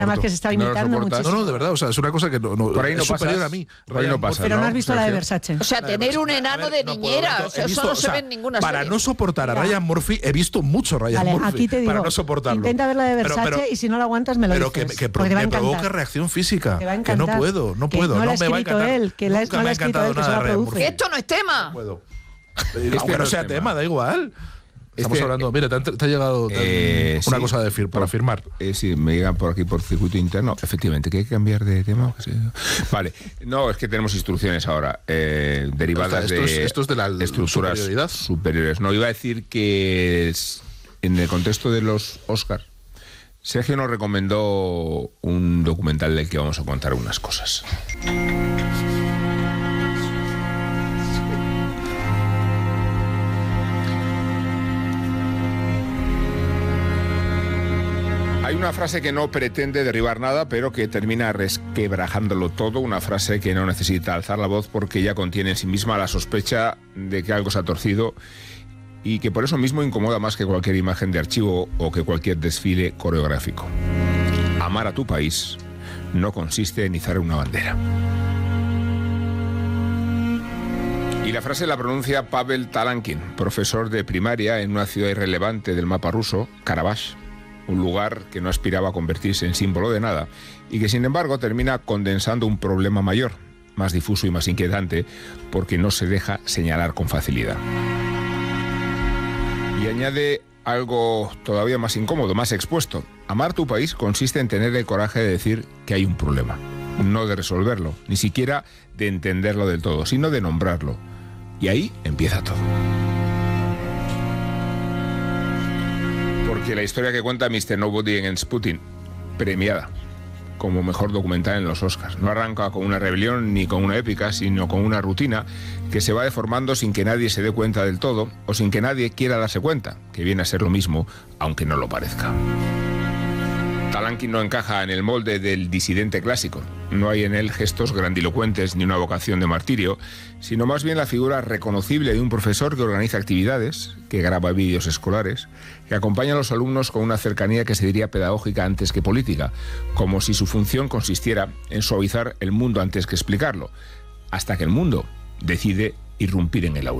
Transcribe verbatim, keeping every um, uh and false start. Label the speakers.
Speaker 1: Además que se estaba imitando
Speaker 2: no
Speaker 1: muchísimo.
Speaker 2: No, no, de verdad, o sea, es una cosa que no, no
Speaker 3: por ahí no
Speaker 2: es superior
Speaker 3: pasas,
Speaker 2: a mí.
Speaker 3: Por ahí no pasa,
Speaker 1: Pero no,
Speaker 3: ¿no?
Speaker 1: has visto la de Versace.
Speaker 4: O sea, tener un enano
Speaker 2: ver,
Speaker 4: de
Speaker 2: no
Speaker 4: niñera,
Speaker 2: puedo,
Speaker 4: o sea,
Speaker 2: he visto,
Speaker 4: eso no
Speaker 2: o
Speaker 4: se
Speaker 2: sea,
Speaker 4: ve en ninguna
Speaker 2: para
Speaker 4: serie.
Speaker 2: no soportar a
Speaker 1: Mira.
Speaker 2: Ryan Murphy, he visto mucho Ryan
Speaker 1: Vale,
Speaker 2: Murphy.
Speaker 1: aquí te digo,
Speaker 2: para no soportarlo.
Speaker 1: intenta ver la de Versace
Speaker 2: pero, pero,
Speaker 1: y si no la aguantas me lo
Speaker 2: pero
Speaker 1: dices.
Speaker 2: que, que,
Speaker 1: porque te va a
Speaker 2: que provoque
Speaker 1: encantar.
Speaker 2: reacción física.
Speaker 1: Te va a
Speaker 2: Que
Speaker 1: encantar.
Speaker 2: no puedo, no
Speaker 1: Que
Speaker 2: puedo.
Speaker 1: no
Speaker 2: No,
Speaker 1: la ha
Speaker 2: me va a
Speaker 1: escrito
Speaker 2: encantar.
Speaker 1: él, que la-
Speaker 2: Nunca
Speaker 1: no
Speaker 2: me
Speaker 1: la
Speaker 2: ha
Speaker 1: ha escrito
Speaker 2: encantado
Speaker 1: él, que
Speaker 2: nada
Speaker 1: se
Speaker 2: de
Speaker 1: la
Speaker 2: Ryan
Speaker 1: produce.
Speaker 2: Murphy.
Speaker 4: Que esto no es tema.
Speaker 2: No puedo.
Speaker 3: Este
Speaker 2: Aunque no
Speaker 3: no es
Speaker 2: sea
Speaker 3: tema.
Speaker 2: tema, da igual. Estamos
Speaker 3: Este-
Speaker 2: hablando, mira, te, han- te ha llegado te han-
Speaker 3: Eh,
Speaker 2: una
Speaker 3: sí.
Speaker 2: cosa de fir, para firmar.
Speaker 3: Eh, sí, me llegan por aquí por circuito interno. Efectivamente, que hay que cambiar de tema. Que sí. Vale, no, es que tenemos instrucciones ahora eh, derivadas
Speaker 2: Esto es-
Speaker 3: de
Speaker 2: esto es de la
Speaker 3: estructuras
Speaker 2: superioridad.
Speaker 3: superiores. No, iba a decir que es- en el contexto de los Oscar, Sergio nos recomendó un documental del que vamos a contar unas cosas. Hay una frase que no pretende derribar nada, pero que termina resquebrajándolo todo. Una frase que no necesita alzar la voz porque ya contiene en sí misma la sospecha de que algo se ha torcido y que por eso mismo incomoda más que cualquier imagen de archivo o que cualquier desfile coreográfico. Amar a tu país no consiste en izar una bandera. Y la frase la pronuncia Pavel Talankin, profesor de primaria en una ciudad irrelevante del mapa ruso, Karabaj, un lugar que no aspiraba a convertirse en símbolo de nada y que sin embargo termina condensando un problema mayor, más difuso y más inquietante, porque no se deja señalar con facilidad. Y añade algo todavía más incómodo, más expuesto. Amar tu país consiste en tener el coraje de decir que hay un problema, no de resolverlo, ni siquiera de entenderlo del todo, sino de nombrarlo. Y ahí empieza todo. Porque la historia que cuenta mister Nobody Against Putin, premiada como mejor documental en los Oscars, no arranca con una rebelión ni con una épica, sino con una rutina que se va deformando sin que nadie se dé cuenta del todo o sin que nadie quiera darse cuenta, que viene a ser lo mismo, aunque no lo parezca. Talankin no encaja en el molde del disidente clásico. No hay en él gestos grandilocuentes ni una vocación de martirio, sino más bien la figura reconocible de un profesor que organiza actividades, que graba vídeos escolares, que acompaña a los alumnos con una cercanía que se diría pedagógica antes que política, como si su función consistiera en suavizar el mundo antes que explicarlo, hasta que el mundo decide irrumpir en el aula.